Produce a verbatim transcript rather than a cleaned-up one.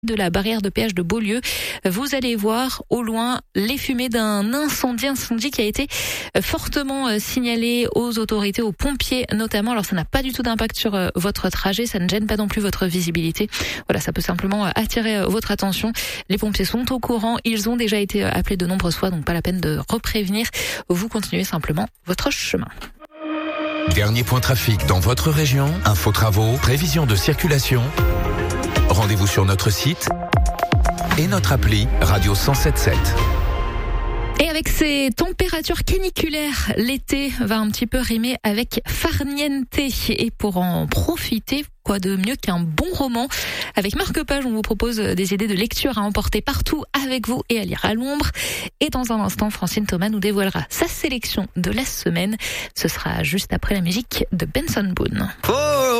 de la barrière de péage de Beaulieu. Vous allez voir au loin les fumées d'un incendie, incendie qui a été fortement signalé aux autorités, aux pompiers notamment. Alors ça n'a pas du tout d'impact sur votre trajet, ça ne gêne pas non plus votre visibilité. Voilà, ça peut simplement attirer votre attention. Les pompiers sont au courant, ils ont déjà été appelés de nombreuses fois, donc pas la peine de reprévenir. Vous continuez simplement votre chemin. Dernier point trafic dans votre région, info travaux, prévision de circulation. Rendez-vous sur notre site et notre appli Radio cent sept virgule sept. Et avec ces températures caniculaires, l'été va un petit peu rimer avec farniente. Et pour en profiter, quoi de mieux qu'un bon roman? Avec Marque Page, on vous propose des idées de lecture à emporter partout avec vous et à lire à l'ombre. Et dans un instant, Francine Thomas nous dévoilera sa sélection de la semaine. Ce sera juste après la musique de Benson Boone. Oh